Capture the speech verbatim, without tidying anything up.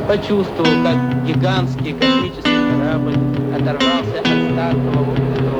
почувствовал, как гигантский космический корабль оторвался от стартового устройства.